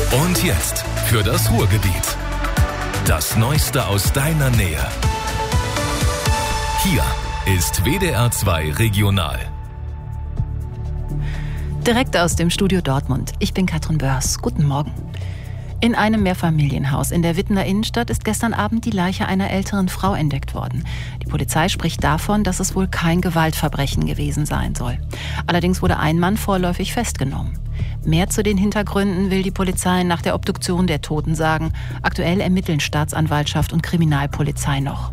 Und jetzt für das Ruhrgebiet. Das Neueste aus deiner Nähe. Hier ist WDR 2 Regional. Direkt aus dem Studio Dortmund. Ich bin Katrin Börs. Guten Morgen. In einem Mehrfamilienhaus in der Wittener Innenstadt ist gestern Abend die Leiche einer älteren Frau entdeckt worden. Die Polizei spricht davon, dass es wohl kein Gewaltverbrechen gewesen sein soll. Allerdings wurde ein Mann vorläufig festgenommen. Mehr zu den Hintergründen will die Polizei nach der Obduktion der Toten sagen. Aktuell ermitteln Staatsanwaltschaft und Kriminalpolizei noch.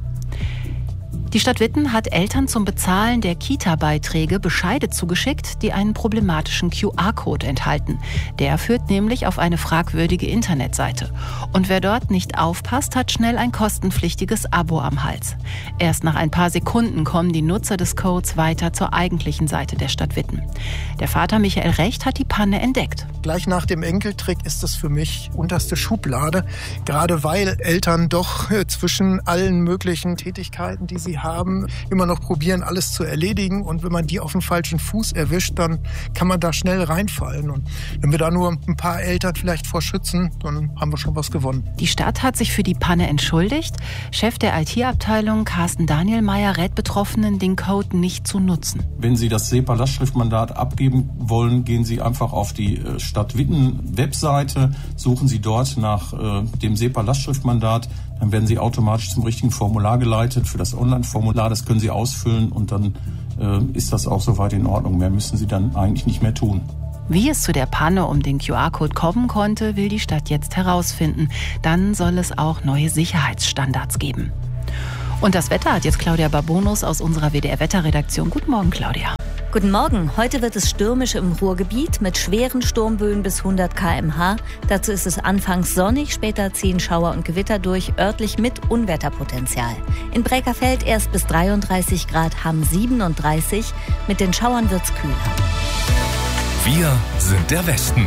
Die Stadt Witten hat Eltern zum Bezahlen der Kita-Beiträge Bescheide zugeschickt, die einen problematischen QR-Code enthalten. Der führt nämlich auf eine fragwürdige Internetseite. Und wer dort nicht aufpasst, hat schnell ein kostenpflichtiges Abo am Hals. Erst nach ein paar Sekunden kommen die Nutzer des Codes weiter zur eigentlichen Seite der Stadt Witten. Der Vater Michael Recht hat die Panne entdeckt. Gleich nach dem Enkeltrick ist es für mich unterste Schublade, gerade weil Eltern doch zwischen allen möglichen Tätigkeiten, die sie haben, immer noch probieren, alles zu erledigen. Und wenn man die auf den falschen Fuß erwischt, dann kann man da schnell reinfallen. Und wenn wir da nur ein paar Eltern vielleicht vor schützen, dann haben wir schon was gewonnen. Die Stadt hat sich für die Panne entschuldigt. Chef der IT-Abteilung Carsten Danielmeier rät Betroffenen, den Code nicht zu nutzen. Wenn Sie das SEPA-Lastschriftmandat abgeben wollen, gehen Sie einfach auf die Stadt Witten-Webseite, suchen Sie dort nach dem SEPA-Lastschriftmandat. Dann werden Sie automatisch zum richtigen Formular geleitet für das Online-Formular. Das können Sie ausfüllen und dann ist das auch soweit in Ordnung. Mehr müssen Sie dann eigentlich nicht mehr tun. Wie es zu der Panne um den QR-Code kommen konnte, will die Stadt jetzt herausfinden. Dann soll es auch neue Sicherheitsstandards geben. Und das Wetter hat jetzt Claudia Babonus aus unserer WDR-Wetterredaktion. Guten Morgen, Claudia. Guten Morgen. Heute wird es stürmisch im Ruhrgebiet mit schweren Sturmböen bis 100 km/h. Dazu ist es anfangs sonnig, später ziehen Schauer und Gewitter durch, örtlich mit Unwetterpotenzial. In Breckerfeld erst bis 33 Grad, Hamm 37. Mit den Schauern wird's kühler. Wir sind der Westen.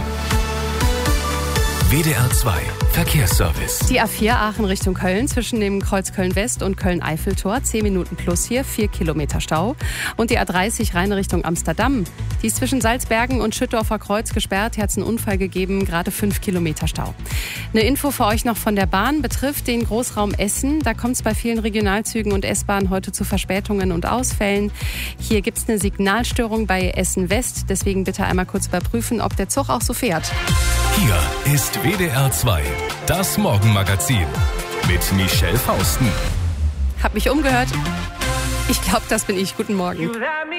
WDR 2 Verkehrsservice. Die A4 Aachen Richtung Köln zwischen dem Kreuz Köln-West und Köln-Eiffeltor. 10 Minuten plus hier, 4 Kilometer Stau. Und die A30 Rhein Richtung Amsterdam. Die ist zwischen Salzbergen und Schüttorfer Kreuz gesperrt. Hier hat es einen Unfall gegeben, gerade 5 Kilometer Stau. Eine Info für euch noch von der Bahn betrifft den Großraum Essen. Da kommt es bei vielen Regionalzügen und S-Bahnen heute zu Verspätungen und Ausfällen. Hier gibt es eine Signalstörung bei Essen West. Deswegen bitte einmal kurz überprüfen, ob der Zug auch so fährt. Hier ist WDR 2, das Morgenmagazin mit Michelle Fausten. Hab mich umgehört. Ich glaube, das bin ich. Guten Morgen.